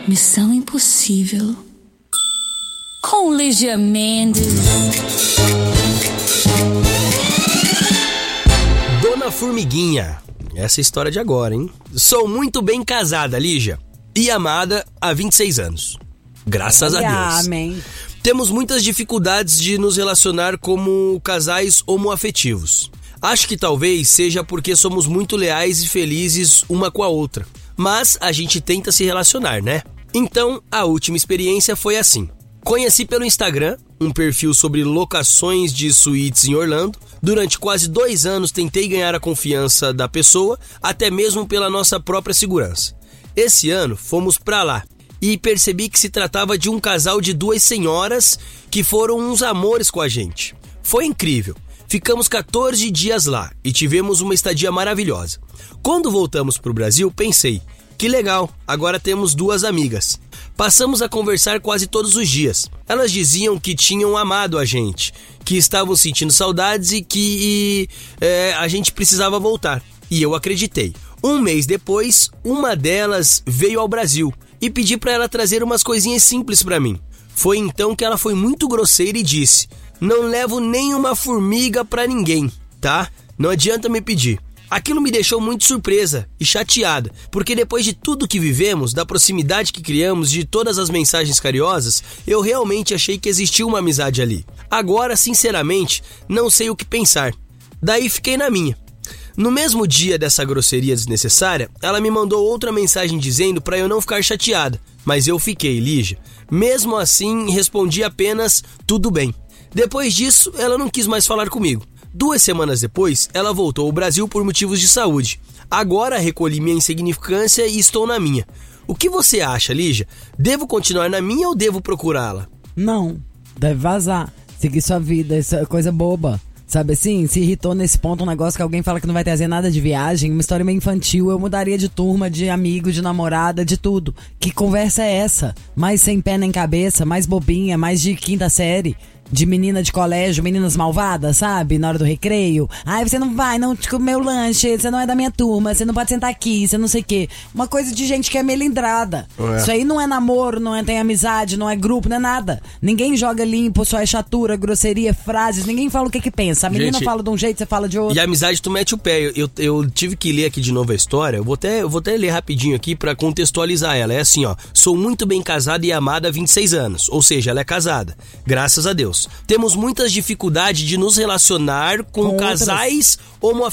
Missão Impossível com Lígia Mendes. Dona Formiguinha, essa é a história de agora, hein? Sou muito bem casada, Lígia, e amada há 26 anos. Graças a Deus. Amém. Temos muitas dificuldades de nos relacionar como casais homoafetivos. Acho que talvez seja porque somos muito leais e felizes uma com a outra. Mas a gente tenta se relacionar, né? Então, a última experiência foi assim. Conheci pelo Instagram um perfil sobre locações de suítes em Orlando. Durante quase 2 anos tentei ganhar a confiança da pessoa, até mesmo pela nossa própria segurança. Esse ano fomos pra lá e percebi que se tratava de um casal de 2 senhoras que foram uns amores com a gente. Foi incrível. Ficamos 14 dias lá e tivemos uma estadia maravilhosa. Quando voltamos pro Brasil, pensei, que legal, agora temos 2 amigas. Passamos a conversar quase todos os dias. Elas diziam que tinham amado a gente, que estavam sentindo saudades e que a gente precisava voltar. E eu acreditei. 1 mês depois, uma delas veio ao Brasil e pedi para ela trazer umas coisinhas simples para mim. Foi então que ela foi muito grosseira e disse: não levo nenhuma formiga para ninguém, tá? Não adianta me pedir. Aquilo me deixou muito surpresa e chateada, porque depois de tudo que vivemos, da proximidade que criamos, de todas as mensagens carinhosas, eu realmente achei que existia uma amizade ali. Agora, sinceramente, não sei o que pensar. Daí fiquei na minha. No mesmo dia dessa grosseria desnecessária, ela me mandou outra mensagem dizendo para eu não ficar chateada, mas eu fiquei, Lígia. Mesmo assim, respondi apenas, tudo bem. Depois disso, ela não quis mais falar comigo. 2 semanas depois, ela voltou ao Brasil por motivos de saúde. Agora recolhi minha insignificância e estou na minha. O que você acha, Lígia? Devo continuar na minha ou devo procurá-la? Não, deve vazar. Seguir sua vida, isso é coisa boba. Sabe assim, se irritou nesse ponto um negócio que alguém fala que não vai trazer nada de viagem, uma história meio infantil, eu mudaria de turma, de amigo, de namorada, de tudo. Que conversa é essa? Mais sem pé nem cabeça, mais bobinha, mais de 5ª série. De menina de colégio, meninas malvadas, sabe? Na hora do recreio. Ai, você não vai, não comer o lanche, você não é da minha turma, você não pode sentar aqui, você não sei o quê. Uma coisa de gente que é melindrada. Isso aí não é namoro, não é tem amizade, não é grupo, não é nada. Ninguém joga limpo, só é chatura, grosseria, frases, ninguém fala o que pensa. A menina fala de um jeito, você fala de outro. E a amizade tu mete o pé. Eu tive que ler aqui de novo a história, eu vou até ler rapidinho aqui pra contextualizar ela. É assim, ó. Sou muito bem casada e amada há 26 anos, ou seja, ela é casada. Graças a Deus. Temos muitas dificuldades de nos relacionar com casais homoafetivos.